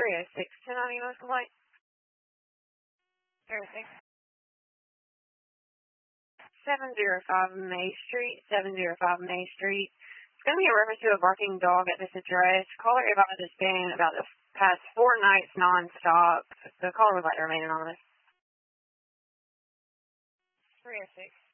306, 1090 noise complaint. 306. 705 May Street, 705 May Street. It's going to be a reference to a barking dog at this address. Caller advised has been about the past 4 nights nonstop. The caller would like to remain anonymous. 306.